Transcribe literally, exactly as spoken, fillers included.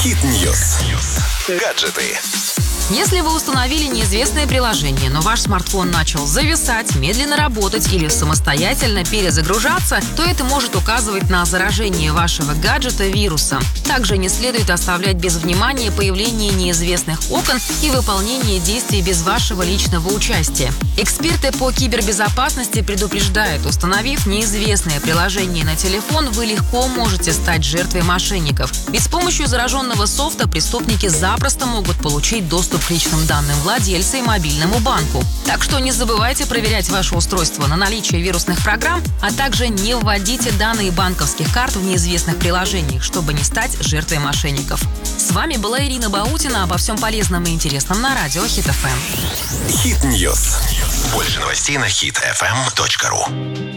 Хит-ньюс. Гаджеты. Если вы установили неизвестное приложение, но ваш смартфон начал зависать, медленно работать или самостоятельно перезагружаться, то это может указывать на заражение вашего гаджета вирусом. Также не следует оставлять без внимания появление неизвестных окон и выполнение действий без вашего личного участия. Эксперты по кибербезопасности предупреждают, установив неизвестное приложение на телефон, вы легко можете стать жертвой мошенников. Ведь с помощью зараженного софта преступники запросто могут получить доступ к личным данным владельца и мобильному банку. Так что не забывайте проверять ваше устройство на наличие вирусных программ, а также не вводите данные банковских карт в неизвестных приложениях, чтобы не стать жертвой мошенников. С вами была Ирина Баутина. Обо всем полезном и интересном на радио Хит эф эм. Хит-ньюс. Больше новостей на хит эф эм точка ру.